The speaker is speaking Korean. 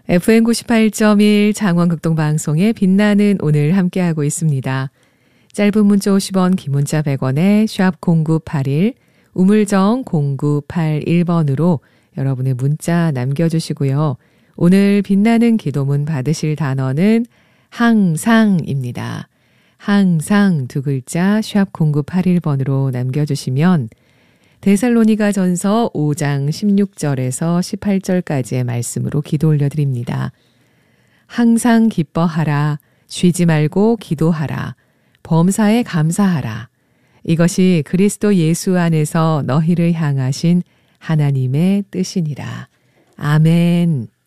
FM 98.1 장원극동방송의 빛나는 오늘 함께하고 있습니다. 짧은 문자 50원, 긴 문자 100원에 샵 0981, 우물정 0981번으로 여러분의 문자 남겨주시고요. 오늘 빛나는 기도문 받으실 단어는 항상입니다. 항상 두 글자 샵 0981번으로 남겨주시면 데살로니가 전서 5장 16절에서 18절까지의 말씀으로 기도 올려드립니다. 항상 기뻐하라, 쉬지 말고 기도하라, 범사에 감사하라. 이것이 그리스도 예수 안에서 너희를 향하신 하나님의 뜻이니라. 아멘.